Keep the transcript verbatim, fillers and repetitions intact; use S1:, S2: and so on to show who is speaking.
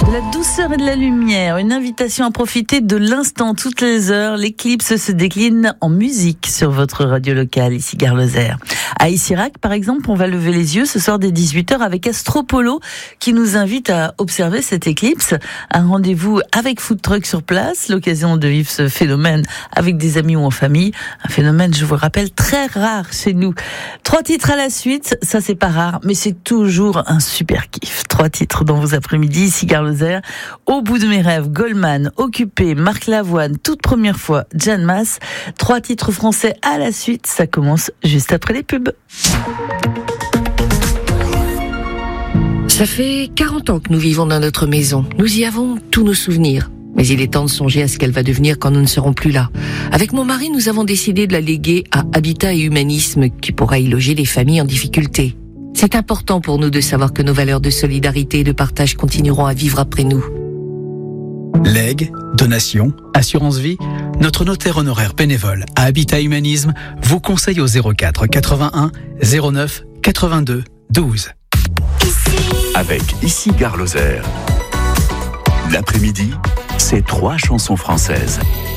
S1: De la douceur et de la lumière, une invitation à profiter de l'instant toutes les heures. L'éclipse se décline en musique sur votre radio locale, ici Gare Lozère. À Issirac, par exemple, on va lever les yeux ce soir dès dix-huit heures avec Astropolo qui nous invite à observer cette éclipse. Un rendez-vous avec food truck sur place, l'occasion de vivre ce phénomène avec des amis ou en famille. Un phénomène, je vous le rappelle, très rare chez nous. Trois titres à la suite, ça c'est pas rare, mais c'est toujours un super kiff. Trois titres dans vos après-midi, ici Gare Lozère. Au bout de mes rêves, Goldman, Occupé, Marc Lavoine, toute première fois, Jeanne Masse. Trois titres français à la suite, ça commence juste après les pubs.
S2: Ça fait quarante ans que nous vivons dans notre maison. Nous y avons tous nos souvenirs. Mais il est temps de songer à ce qu'elle va devenir quand nous ne serons plus là. Avec mon mari, nous avons décidé de la léguer à Habitat et Humanisme, qui pourra y loger les familles en difficulté. C'est important pour nous de savoir que nos valeurs de solidarité et de partage continueront à vivre après nous.
S3: Legs, donations, assurance vie, notre notaire honoraire bénévole à Habitat Humanisme vous conseille au zéro quatre quatre-vingt-un zéro neuf quatre-vingt-deux douze.
S4: Avec ici Gare Lozère. L'après-midi, c'est trois chansons françaises.